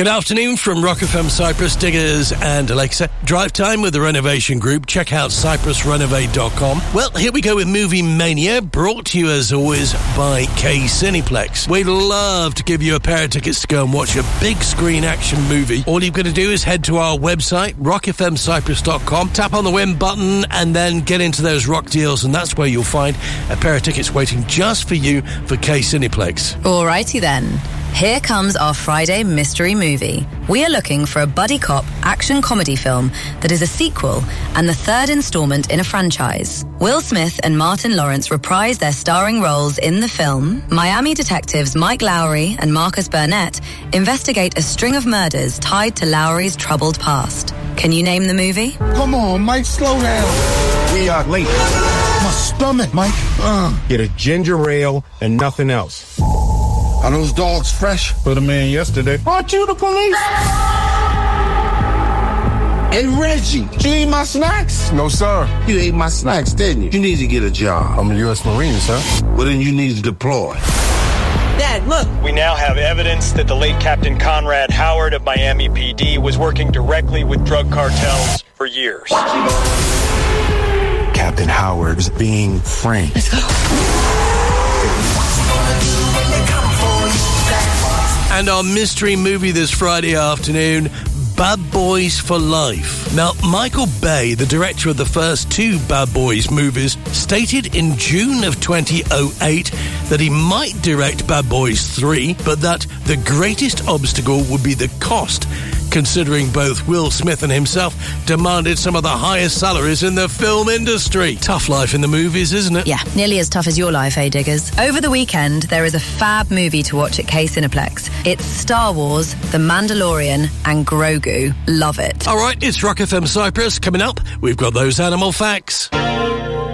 Good afternoon from Rock FM Cyprus, Diggers and Alexa. Drive time with the Renovation Group. Check out cyprusrenovate.com. Well, here we go with Movie Mania, brought to you as always by K Cineplex. We'd love to give you a pair of tickets to go and watch a big screen action movie. All you've got to do is head to our website, rockfmcyprus.com, tap on the win button and then get into those rock deals, and that's where you'll find a pair of tickets waiting just for you for K Cineplex. Alrighty then. Here comes our Friday mystery movie. We are looking for a buddy cop action comedy film that is a sequel and the third installment in a franchise. Will Smith and Martin Lawrence reprise their starring roles in the film. Miami detectives Mike Lowry and Marcus Burnett investigate a string of murders tied to Lowry's troubled past. Can you name the movie? Come on, Mike, slow down. We are late. My stomach, Mike. Get a ginger ale and nothing else. Are those dogs fresh? Put them in yesterday. Aren't you the police? Hey, Reggie, you ate my snacks? No, sir. You ate my snacks, didn't you? You need to get a job. I'm a U.S. Marine, sir. Well, then you need to deploy. Dad, look. We now have evidence that the late Captain Conrad Howard of Miami PD was working directly with drug cartels for years. Captain Howard is being framed. Let's go. And our mystery movie this Friday afternoon, Bad Boys for Life. Now, Michael Bay, the director of the first two Bad Boys movies, stated in June of 2008 that he might direct Bad Boys 3, but that the greatest obstacle would be the cost, considering both Will Smith and himself demanded some of the highest salaries in the film industry. Tough life in the movies, isn't it? Yeah, nearly as tough as your life, eh, Diggers? Over the weekend, there is a fab movie to watch at K Cineplex. It's Star Wars, The Mandalorian, and Grogu. Love it. All right, it's Rock FM Cyprus. Coming up, we've got those animal facts.